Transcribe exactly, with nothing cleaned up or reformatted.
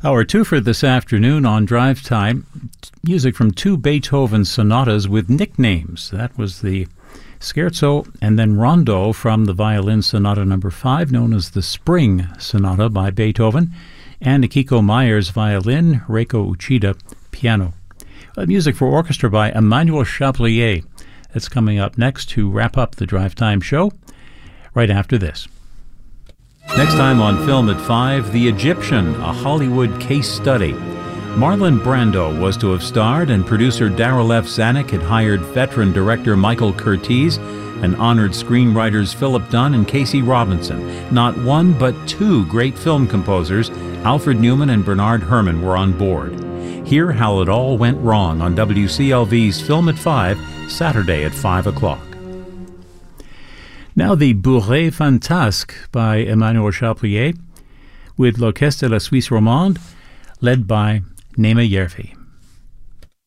Our two for this afternoon on Drive Time, music from two Beethoven sonatas with nicknames. That was the Scherzo and then Rondo from the violin sonata number five, known as the Spring Sonata by Beethoven, and Akiko Meyer's violin, Reiko Uchida piano. Uh, music for orchestra by Emmanuel Chaplier. That's coming up next to wrap up the Drive Time show right after this. Next time on Film at five, The Egyptian, a Hollywood case study. Marlon Brando was to have starred, and producer Darryl F. Zanuck had hired veteran director Michael Curtiz and honored screenwriters Philip Dunn and Casey Robinson. Not one, but two great film composers, Alfred Newman and Bernard Herrmann, were on board. Hear how it all went wrong on W C L V's Film at five, Saturday at five o'clock. Now the Bourrée Fantasque by Emmanuel Chaplier with L'Orchestre de la Suisse Romande, led by Naima Yerfi.